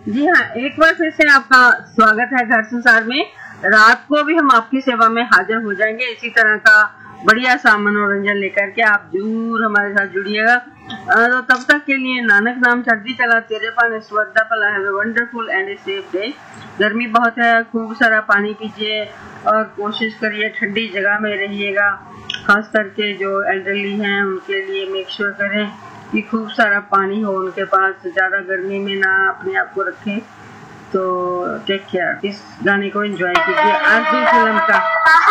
जी हाँ, एक बार फिर से आपका स्वागत है घर संसार में। रात को भी हम आपकी सेवा में हाजिर हो जाएंगे इसी तरह का बढ़िया सा मनोरंजन लेकर के। आप जरूर हमारे साथ जुड़िएगा। तो तब तक के लिए नानक नाम चढ़ती चला, तेरे पानी स्वदा पला है, वंडरफुल एंड सेफ डे। गर्मी बहुत है, खूब सारा पानी पीजिए और कोशिश करिए ठंडी जगह में रहिएगा। खास करके जो एल्डरली हैं उनके लिए मेक श्योर करें कि खूब सारा पानी हो उनके पास, ज्यादा गर्मी में ना अपने आप को रखें। तो टेक केयर। इस गाने को एंजॉय कीजिए। आरती फिल्म का